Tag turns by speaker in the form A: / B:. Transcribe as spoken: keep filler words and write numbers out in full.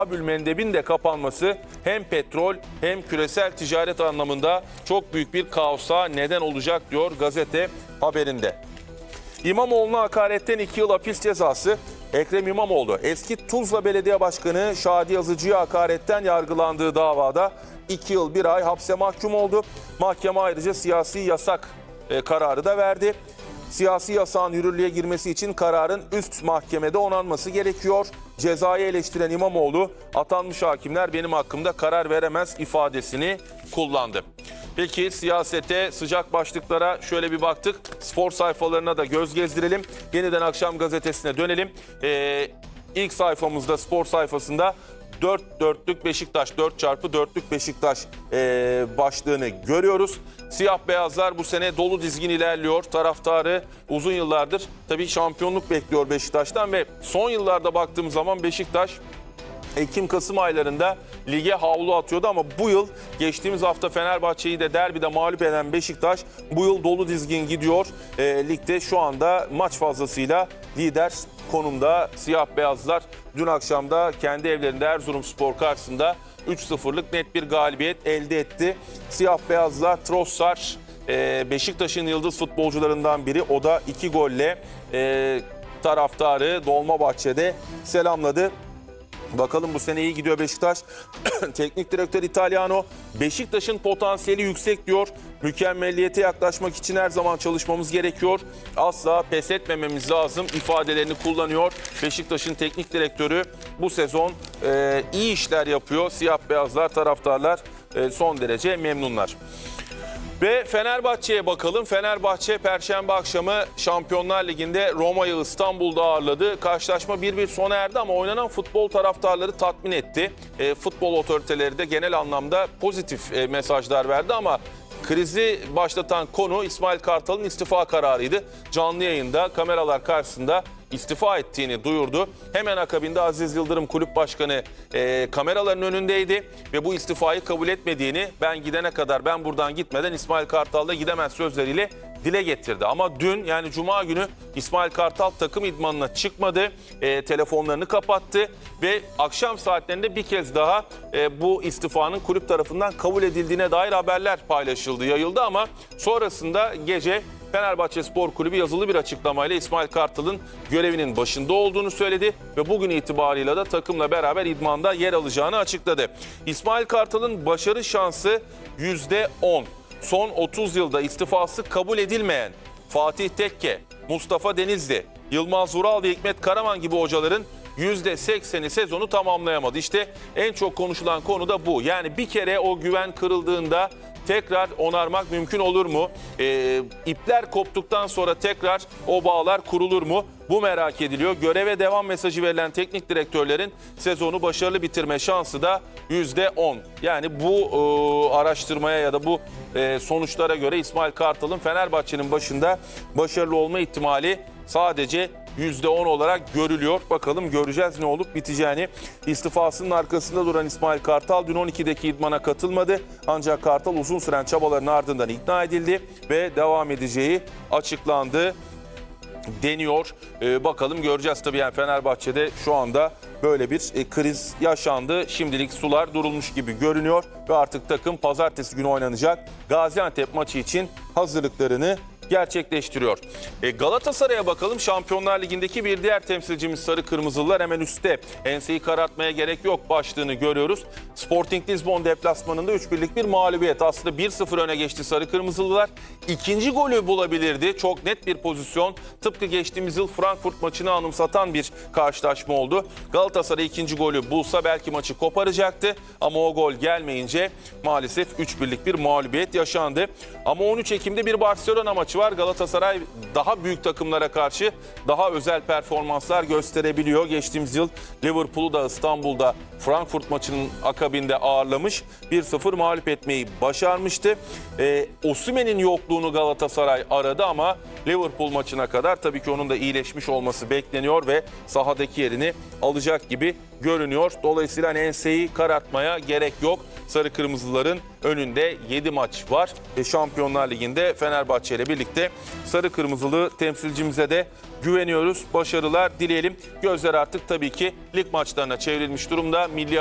A: Bülmendebin de kapanması hem petrol hem küresel ticaret anlamında çok büyük bir kaosa neden olacak diyor gazete haberinde. İmamoğlu'na hakaretten iki yıl hapis cezası. Ekrem İmamoğlu eski Tuzla Belediye Başkanı Şadi Yazıcı'ya hakaretten yargılandığı davada iki yıl bir ay hapse mahkum oldu. Mahkeme ayrıca siyasi yasak e, kararı da verdi. Siyasi yasağın yürürlüğe girmesi için kararın üst mahkemede onanması gerekiyor. Cezayı eleştiren İmamoğlu, atanmış hakimler benim hakkımda karar veremez ifadesini kullandı. Peki siyasete, sıcak başlıklara şöyle bir baktık. Spor sayfalarına da göz gezdirelim. Yeniden Akşam Gazetesi'ne dönelim. Ee, ilk sayfamızda, spor sayfasında dört dörtlük Beşiktaş, dört çarpı dörtlük Beşiktaş e, başlığını görüyoruz. Siyah beyazlar bu sene dolu dizgin ilerliyor. Taraftarı uzun yıllardır tabii şampiyonluk bekliyor Beşiktaş'tan ve son yıllarda baktığımız zaman Beşiktaş Ekim-Kasım aylarında lige havlu atıyordu ama bu yıl geçtiğimiz hafta Fenerbahçe'yi de derbide mağlup eden Beşiktaş bu yıl dolu dizgin gidiyor. E, ligde şu anda maç fazlasıyla lider konumda. Siyah beyazlar dün akşam da kendi evlerinde Erzurumspor karşısında üç sıfırlık net bir galibiyet elde etti. Siyah beyazlar Trossard e, Beşiktaş'ın yıldız futbolcularından biri. O da iki golle e, taraftarı Dolmabahçe'de selamladı. Bakalım bu sene iyi gidiyor Beşiktaş. Teknik direktör Italiano, Beşiktaş'ın potansiyeli yüksek diyor. Mükemmelliyete yaklaşmak için her zaman çalışmamız gerekiyor. Asla pes etmememiz lazım ifadelerini kullanıyor. Beşiktaş'ın teknik direktörü bu sezon e, iyi işler yapıyor. Siyah beyazlar, taraftarlar e, son derece memnunlar. Ve Fenerbahçe'ye bakalım. Fenerbahçe Perşembe akşamı Şampiyonlar Ligi'nde Roma'yı İstanbul'da ağırladı. Karşılaşma bir bir sona erdi ama oynanan futbol taraftarları tatmin etti. E, futbol otoriteleri de genel anlamda pozitif e, mesajlar verdi ama krizi başlatan konu İsmail Kartal'ın istifa kararıydı. Canlı yayında kameralar karşısında istifa ettiğini duyurdu. Hemen akabinde Aziz Yıldırım kulüp başkanı e, kameraların önündeydi ve bu istifayı kabul etmediğini, ben gidene kadar, ben buradan gitmeden İsmail Kartal da gidemez sözleriyle dile getirdi. Ama dün, yani Cuma günü İsmail Kartal takım idmanına çıkmadı, e, telefonlarını kapattı ve akşam saatlerinde bir kez daha e, bu istifanın kulüp tarafından kabul edildiğine dair haberler paylaşıldı, yayıldı ama sonrasında gece Fenerbahçe Spor Kulübü yazılı bir açıklamayla İsmail Kartal'ın görevinin başında olduğunu söyledi ve bugün itibarıyla da takımla beraber idmanda yer alacağını açıkladı. İsmail Kartal'ın başarı şansı yüzde on. Son otuz yılda istifası kabul edilmeyen Fatih Tekke, Mustafa Denizli, Yılmaz Vural ve Hikmet Karaman gibi hocaların yüzde sekseni sezonu tamamlayamadı. İşte en çok konuşulan konu da bu. Yani bir kere o güven kırıldığında tekrar onarmak mümkün olur mu? E, ipler koptuktan sonra tekrar o bağlar kurulur mu? Bu merak ediliyor. Göreve devam mesajı verilen teknik direktörlerin sezonu başarılı bitirme şansı da yüzde on. Yani bu e, araştırmaya ya da bu e, sonuçlara göre İsmail Kartal'ın Fenerbahçe'nin başında başarılı olma ihtimali sadece yüzde on olarak görülüyor. Bakalım göreceğiz ne olup biteceğini. İstifasının arkasında duran İsmail Kartal dün on ikideki idmana katılmadı. Ancak Kartal uzun süren çabaların ardından ikna edildi ve devam edeceği açıklandı deniyor. Ee, bakalım göreceğiz tabii, yani Fenerbahçe'de şu anda böyle bir e, kriz yaşandı. Şimdilik sular durulmuş gibi görünüyor ve artık takım pazartesi günü oynanacak Gaziantep maçı için hazırlıklarını gerçekleştiriyor. E, Galatasaray'a bakalım. Şampiyonlar Ligi'ndeki bir diğer temsilcimiz Sarı Kırmızılılar hemen üstte. Enseyi karartmaya gerek yok başlığını görüyoruz. Sporting Lisbon deplasmanında üç birlik bir mağlubiyet. Aslında bir sıfır öne geçti Sarı Kırmızılılar. İkinci golü bulabilirdi. Çok net bir pozisyon. Tıpkı geçtiğimiz yıl Frankfurt maçını anımsatan bir karşılaşma oldu. Galatasaray ikinci golü bulsa belki maçı koparacaktı. Ama o gol gelmeyince maalesef üç birlik bir mağlubiyet yaşandı. Ama on üç Ekim'de bir Barcelona maçı var. Galatasaray daha büyük takımlara karşı daha özel performanslar gösterebiliyor. Geçtiğimiz yıl Liverpool'u da İstanbul'da Frankfurt maçının akabinde ağırlamış, bir sıfır mağlup etmeyi başarmıştı. Ee, Osimhen'in yokluğunu Galatasaray aradı ama Liverpool maçına kadar tabii ki onun da iyileşmiş olması bekleniyor ve sahadaki yerini alacak gibi görünüyor. Dolayısıyla hani enseyi karartmaya gerek yok. Sarı Kırmızıların önünde yedi maç var ve Şampiyonlar Ligi'nde Fenerbahçe ile birlikte Sarı Kırmızılı temsilcimize de güveniyoruz. Başarılar dileyelim. Gözler artık tabii ki lig maçlarına çevrilmiş durumda. Milli